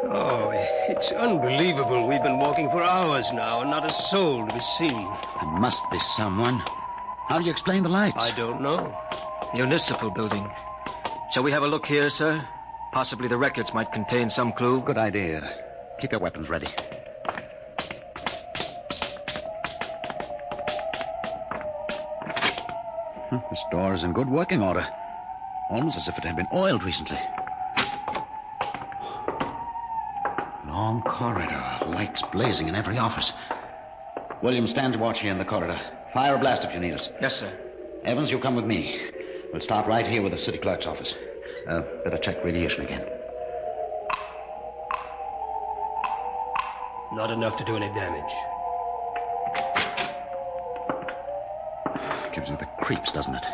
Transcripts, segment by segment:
Oh, it's unbelievable. We've been walking for hours now and not a soul to be seen. There must be someone. How do you explain the lights? I don't know. Municipal building. Shall we have a look here, sir? Possibly the records might contain some clue. Good idea. Keep your weapons ready. This door is in good working order. Almost as if it had been oiled recently. Long corridor, lights blazing in every office. William, stand watch here in the corridor. Fire a blast if you need us. Yes, sir. Evans, you come with me. We'll start right here with the city clerk's office. Better check radiation again. Not enough to do any damage. Gives you the creeps, doesn't it?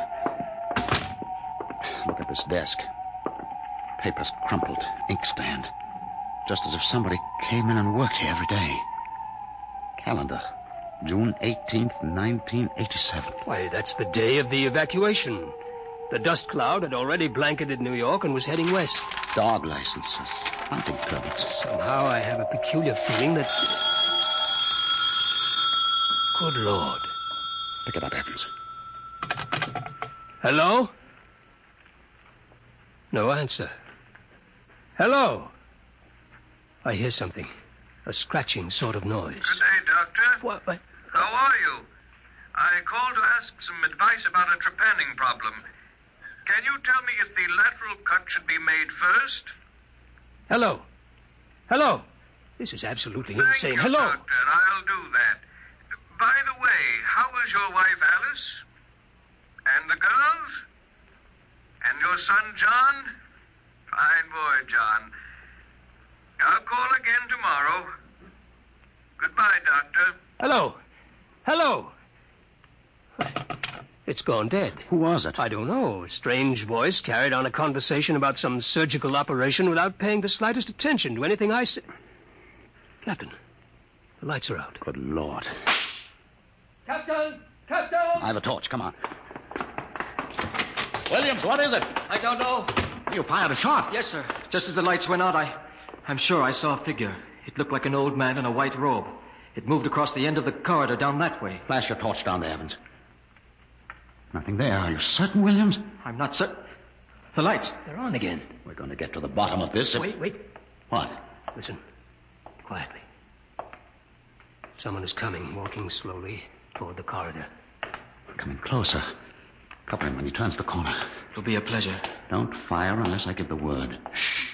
Look at this desk. Papers crumpled, inkstand. Just as if somebody came in and worked here every day. Calendar. June 18th, 1987. Why, that's the day of the evacuation. The dust cloud had already blanketed New York and was heading west. Dog licenses, hunting permits. Somehow I have a peculiar feeling that... Good Lord. Pick it up, Evans. Hello? No answer. Hello? I hear something. A scratching sort of noise. Good day, Doctor. What? How are you? I called to ask some advice about a trepanning problem. Can you tell me if the lateral cut should be made first? Hello? Hello? This is absolutely Thank insane. you, Hello? Doctor. I'll do that. By the way, how is your wife, Alice? And the girls? And your son, John? Fine boy, John. I'll call again tomorrow. Goodbye, Doctor. Hello? Hello? It's gone dead. Who was it? I don't know. A strange voice carried on a conversation about some surgical operation without paying the slightest attention to anything I said. Captain, the lights are out. Good Lord. Captain! Captain! I have a torch. Come on. Williams, what is it? I don't know. You fired a shot. Yes, sir. Just as the lights went out, I'm sure I saw a figure. It looked like an old man in a white robe. It moved across the end of the corridor down that way. Flash your torch down there, Evans. Nothing there. Are you certain, Williams? I'm not certain. The lights. They're on again. We're going to get to the bottom of this. Wait. What? Listen. Quietly. Someone is coming, walking slowly toward the corridor. We're coming closer. Cover him when he turns the corner. It'll be a pleasure. Don't fire unless I give the word. Shh.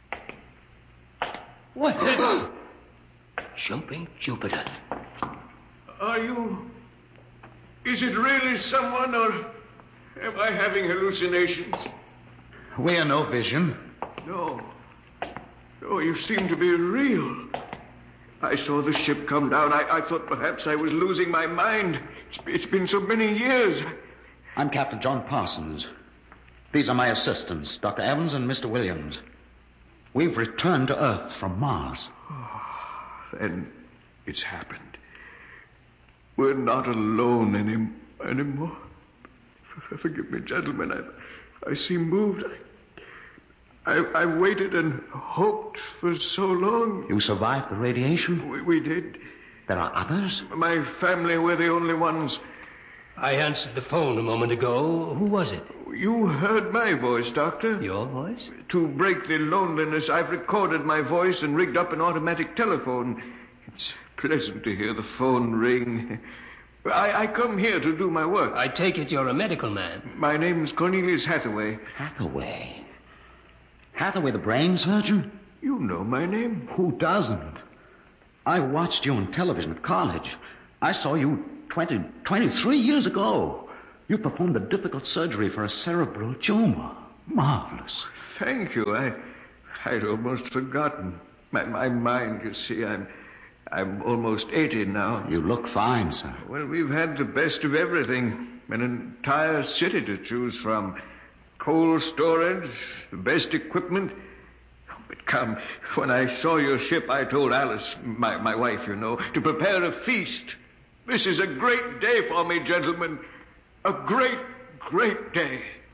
What? Jumping Jupiter. Are you... Is it really someone, or am I having hallucinations? We're no vision. No. No, you seem to be real. I saw the ship come down. I thought perhaps I was losing my mind. It's been so many years. I'm Captain John Parsons. These are my assistants, Dr. Evans and Mr. Williams. We've returned to Earth from Mars. Then it's happened. We're not alone anymore. Forgive me, gentlemen. I seem moved. I waited and hoped for so long. You survived the radiation? We did. There are others? My family were the only ones. I answered the phone a moment ago. Who was it? You heard my voice, Doctor. Your voice? To break the loneliness, I've recorded my voice and rigged up an automatic telephone. It's pleasant to hear the phone ring. I come here to do my work. I take it you're a medical man. My name's Cornelius Hathaway. Hathaway? Hathaway, the brain surgeon? You know my name. Who doesn't? I watched you on television at college. I saw you 23 years ago. You performed a difficult surgery for a cerebral tumor. Marvelous. Thank you. I'd almost forgotten. My mind, you see, I'm almost 80 now. You look fine, sir. Well, we've had the best of everything. An entire city to choose from. Cold storage, the best equipment. Oh, but come, when I saw your ship, I told Alice, my wife, you know, to prepare a feast. This is a great day for me, gentlemen. A great, great day.